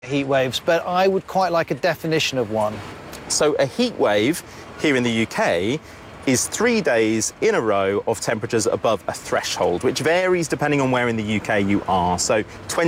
heat waves, but I would quite like a definition of one. So a heat wave here in the UK is 3 days in a row of temperatures above a threshold, which varies depending on where in the UK you are. So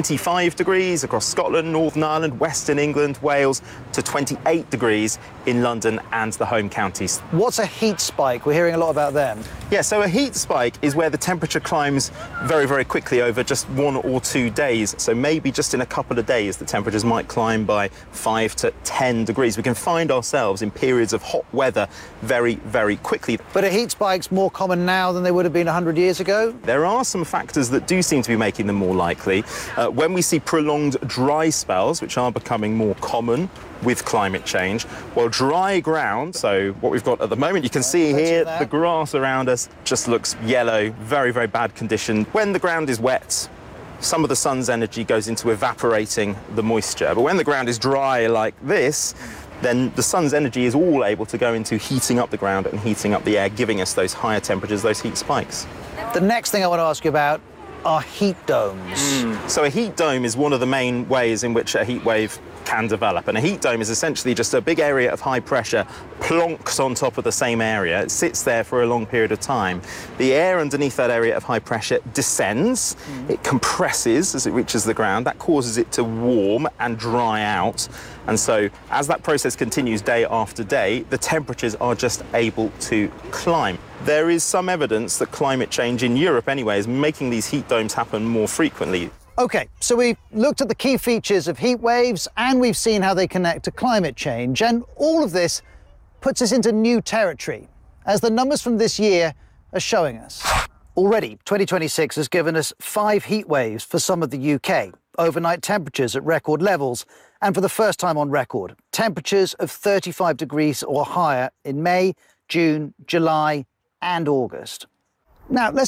25 degrees across Scotland, Northern Ireland, Western England, Wales, to 28 degrees in London and the home counties. What's a heat spike? We're hearing a lot about them. Yeah, so a heat spike is where the temperature climbs very, very quickly over just 1 or 2 days. So maybe just in a couple of days, the temperatures might climb by 5 to 10 degrees. We can find ourselves in periods of hot weather very, very quickly. But are heat spikes more common now than they would have been 100 years ago? There are some factors that do seem to be making them more likely. When we see prolonged dry spells, which are becoming more common with climate change, well, dry ground, so what we've got at the moment, you can see here, the grass around us just looks yellow, very, very bad condition. When the ground is wet, some of the sun's energy goes into evaporating the moisture. But when the ground is dry like this, then the sun's energy is all able to go into heating up the ground and heating up the air, giving us those higher temperatures, those heat spikes. The next thing I want to ask you about are heat domes. So a heat dome is one of the main ways in which a heat wave can develop. And a heat dome is essentially just a big area of high pressure plonks on top of the same area. It sits there for a long period of time. The air underneath that area of high pressure descends, it compresses as it reaches the ground. That causes it to warm and dry out. And so as that process continues day after day, the temperatures are just able to climb. There is some evidence that climate change in Europe anyway is making these heat domes happen more frequently. OK, so we've looked at the key features of heat waves and we've seen how they connect to climate change. And all of this puts us into new territory, as the numbers from this year are showing us. Already, 2026 has given us 5 heat waves for some of the UK, overnight temperatures at record levels, and for the first time on record, temperatures of 35 degrees or higher in May, June, July and August. Now, let's